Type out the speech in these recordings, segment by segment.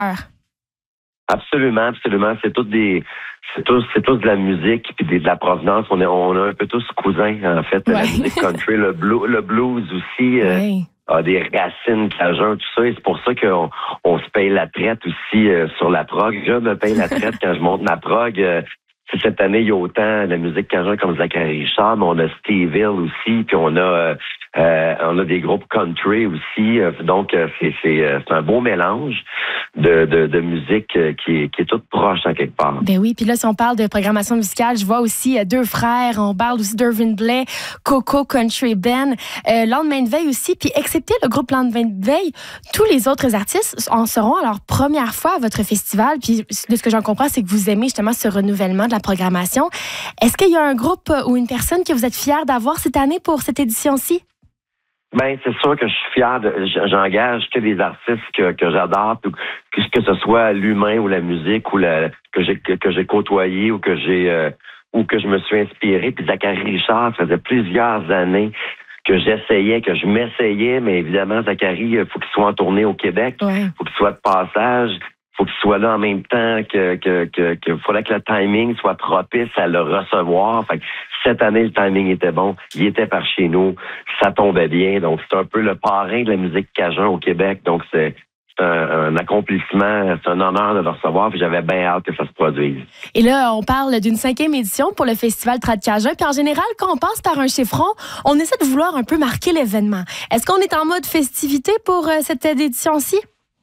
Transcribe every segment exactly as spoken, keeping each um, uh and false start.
Absolument, absolument. C'est toutes des, c'est tous, c'est tous de la musique puis de la provenance. On est, on a un peu tous cousins en fait. Ouais. La musique country, le blues, le blues aussi. Ouais. Euh, a des racines cajun, tout ça. Et c'est pour ça qu'on on se paye la traite aussi euh, sur la prog. Je me paye la traite quand je monte ma prog. Euh, cette année, il y a autant de musique cajun comme Zachary Richard, mais on a Steve Hill aussi, puis on a euh, euh, on a des groupes country aussi. Euh, donc, euh, c'est, c'est, euh, c'est un beau mélange de, de, de musique euh, qui, est, qui est toute proche en quelque part. Ben oui, puis là, si on parle de programmation musicale, je vois aussi euh, deux frères, on parle aussi d'Irvin Blais, Coco Country Band, euh, Lendemain de veille aussi, puis excepté le groupe Lendemain de veille, tous les autres artistes en seront à leur première fois à votre festival, puis de ce que j'en comprends, c'est que vous aimez justement ce renouvellement de la programmation. Est-ce qu'il y a un groupe ou une personne que vous êtes fiers d'avoir cette année pour cette édition-ci? Ben, c'est sûr que je suis fier de, j'engage que des artistes que, que j'adore, que, que ce soit l'humain ou la musique ou la, que j'ai, que, que j'ai côtoyé ou que j'ai, euh, ou que je me suis inspiré. Puis Zachary Richard, ça faisait plusieurs années que j'essayais, que je m'essayais, mais évidemment, Zachary, il faut qu'il soit en tournée au Québec. Ouais. Faut qu'il soit de passage. Faut qu'il soit là en même temps que, que, que, que fallait que le timing soit propice à le recevoir. Fait que cette année, le timing était bon. Il était par chez nous. Ça tombait bien. Donc, c'est un peu le parrain de la musique cajun au Québec. Donc, c'est, c'est un, un accomplissement. C'est un honneur de le recevoir. Puis j'avais bien hâte que ça se produise. Et là, on parle d'une cinquième édition pour le Festival Trad Cajun. Puis en général, quand on passe par un chiffron, on essaie de vouloir un peu marquer l'événement. Est-ce qu'on est en mode festivité pour euh, cette édition-ci?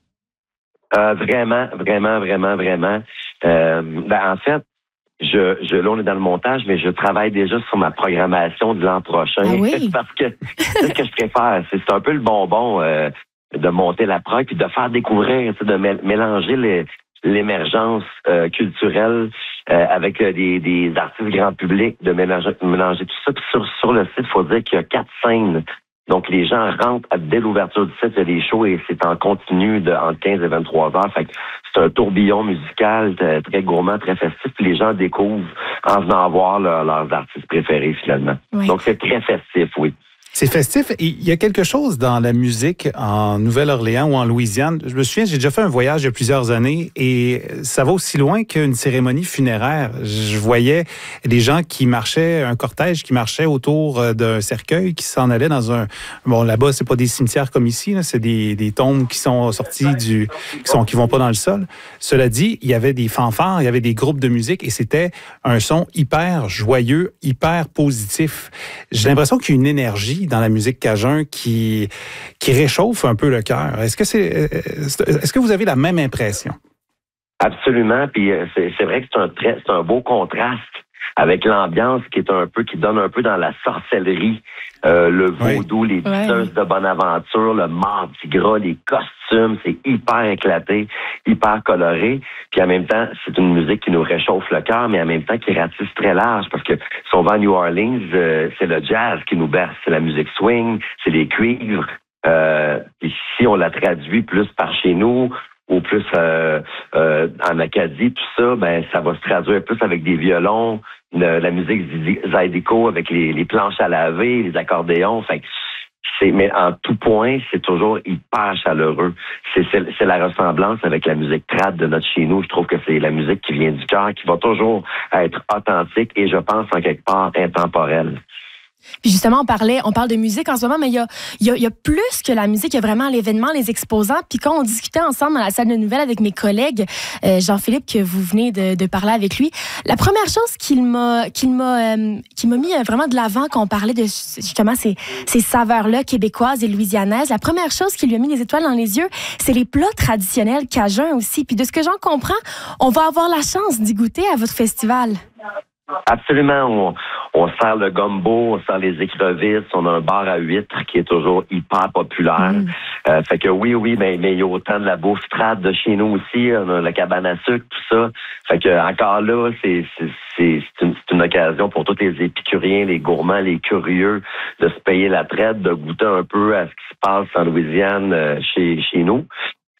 Euh, vraiment, vraiment, vraiment, vraiment. Euh, ben, en fait, je, je, là, on est dans le montage, mais je travaille déjà sur ma programmation de l'an prochain. Ah oui? Parce que c'est ce que je préfère. C'est, c'est un peu le bonbon euh, de monter la prog puis de faire découvrir, de m- mélanger les, l'émergence euh, culturelle euh, avec euh, des, des artistes grand public, de mélanger, mélanger tout ça. Puis sur, sur le site, il faut dire qu'il y a quatre scènes. Donc, les gens rentrent dès l'ouverture du site, il y a des shows et c'est en continu de entre quinze et vingt-trois heures. Fait que c'est un tourbillon musical très, très gourmand, très festif. Puis les gens découvrent en venant voir leur, leurs artistes préférés, finalement. Oui. Donc, c'est très festif, oui. C'est festif. Et il y a quelque chose dans la musique en Nouvelle-Orléans ou en Louisiane. Je me souviens, j'ai déjà fait un voyage il y a plusieurs années et ça va aussi loin qu'une cérémonie funéraire. Je voyais des gens qui marchaient, un cortège qui marchait autour d'un cercueil, qui s'en allait dans un... Bon, là-bas, c'est pas des cimetières comme ici, là, c'est des, des tombes qui sont sorties du... qui sont qui vont pas dans le sol. Cela dit, il y avait des fanfares, il y avait des groupes de musique et c'était un son hyper joyeux, hyper positif. J'ai l'impression qu'il y a une énergie dans la musique cajun qui, qui réchauffe un peu le cœur. Est-ce que c'est, est-ce que vous avez la même impression? Absolument. Puis c'est, c'est vrai que c'est un très, c'est un beau contraste avec l'ambiance qui est un peu, qui donne un peu dans la sorcellerie, euh, le vaudou, oui. Les danseuses ouais. de Bonaventure, le mardi gras, les costumes, c'est hyper éclaté, hyper coloré. Puis en même temps, c'est une musique qui nous réchauffe le cœur, mais en même temps qui ratisse très large parce que si on va à New Orleans, euh, c'est le jazz qui nous berce, c'est la musique swing, c'est les cuivres. Euh, et si on la traduit plus par chez nous, ou plus euh, euh, en Acadie, tout ça, ben ça va se traduire plus avec des violons, le, la musique zydeco avec les, les planches à laver, les accordéons. Fait que c'est, mais en tout point, c'est toujours hyper chaleureux. C'est, c'est, c'est la ressemblance avec la musique trad de notre chez nous. Je trouve que c'est la musique qui vient du cœur, qui va toujours être authentique et je pense en quelque part intemporelle. Puis justement, on parlait, on parle de musique en ce moment, mais il y a, il y a, il y a plus que la musique, il y a vraiment l'événement, les exposants. Puis quand on discutait ensemble dans la salle de nouvelles avec mes collègues, euh, Jean-Philippe, que vous venez de, de parler avec lui, la première chose qu'il m'a, qu'il m'a, euh, qu'il m'a mis vraiment de l'avant quand on parlait de justement ces, ces saveurs-là québécoises et louisianaises, la première chose qui lui a mis les étoiles dans les yeux, c'est les plats traditionnels cajuns aussi. Puis de ce que j'en comprends, on va avoir la chance d'y goûter à votre festival. Absolument. On, on sert le gumbo, on sert les écrevisses, on a un bar à huîtres qui est toujours hyper populaire. Mm. Euh, fait que oui, oui, mais, mais il y a autant de la bouffe trad de chez nous aussi, on a la cabane à sucre, tout ça. Fait que encore là, c'est, c'est, c'est, c'est, une, c'est une occasion pour tous les épicuriens, les gourmands, les curieux de se payer la traite, de goûter un peu à ce qui se passe en Louisiane euh, chez, chez nous.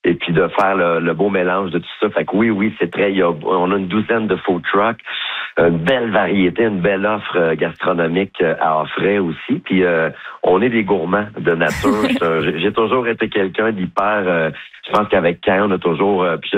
et puis de faire le, le beau mélange de tout ça. Fait que oui, oui, c'est très, il y a, on a une douzaine de food trucks, une belle variété, une belle offre gastronomique à offrir aussi. Puis euh, on est des gourmands de nature. J'ai toujours été quelqu'un d'hyper, euh, je pense qu'avec Caen, on a toujours, euh, puis